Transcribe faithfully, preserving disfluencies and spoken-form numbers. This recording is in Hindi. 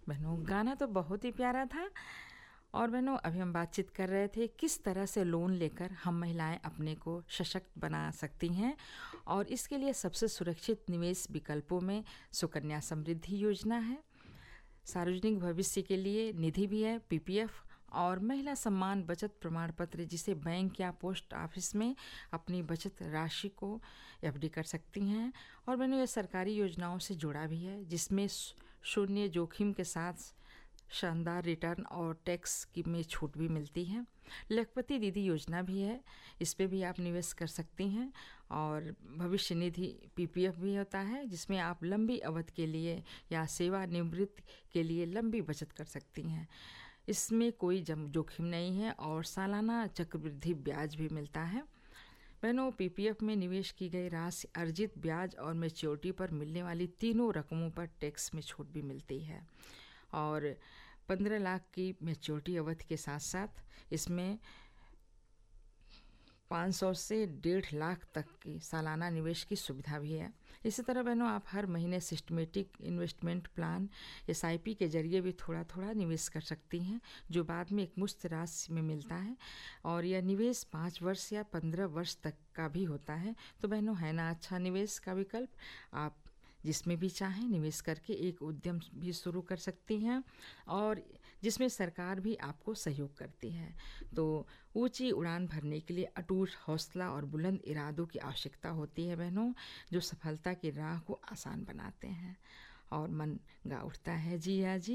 बहनों, गाना तो बहुत ही प्यारा था। और बहनों, अभी हम बातचीत कर रहे थे किस तरह से लोन लेकर हम महिलाएं अपने को सशक्त बना सकती हैं, और इसके लिए सबसे सुरक्षित निवेश विकल्पों में सुकन्या समृद्धि योजना है, सार्वजनिक भविष्य के लिए निधि भी है, पीपीएफ, और महिला सम्मान बचत प्रमाण पत्र, जिसे बैंक या पोस्ट ऑफिस में अपनी बचत राशि को एफडी कर सकती हैं। और मैंने ये सरकारी योजनाओं से जुड़ा भी है, जिसमें शून्य जोखिम के साथ शानदार रिटर्न और टैक्स की में छूट भी मिलती है। लखपति दीदी योजना भी है, इस पे भी आप निवेश कर सकती हैं। और भविष्य निधि पीपीएफ भी होता है, जिसमें आप लंबी अवधि के लिए या सेवानिवृत्ति के लिए लंबी बचत कर सकती हैं। इसमें कोई जम जोखिम नहीं है और सालाना चक्रवृद्धि ब्याज भी मिलता है। बहनों, पीपीएफ में निवेश की गई राशि अर्जित ब्याज और मैच्योरिटी पर मिलने वाली तीनों रकमों पर टैक्स में छूट भी मिलती है। और पंद्रह लाख की मैच्योरिटी अवधि के साथ साथ इसमें पाँच सौ से डेढ़ लाख तक की सालाना निवेश की सुविधा भी है। इसी तरह बहनों, आप हर महीने सिस्टमेटिक इन्वेस्टमेंट प्लान एसआईपी के जरिए भी थोड़ा थोड़ा निवेश कर सकती हैं, जो बाद में एक मुश्त राशि में मिलता है। और यह निवेश पाँच वर्ष या पंद्रह वर्ष तक का भी होता है। तो बहनों, है ना अच्छा निवेश का विकल्प। आप जिसमें भी चाहें निवेश करके एक उद्यम भी शुरू कर सकती हैं, और जिसमें सरकार भी आपको सहयोग करती है। तो ऊंची उड़ान भरने के लिए अटूट हौसला और बुलंद इरादों की आवश्यकता होती है बहनों, जो सफलता की राह को आसान बनाते हैं। और मन गा उठता है जी या जी।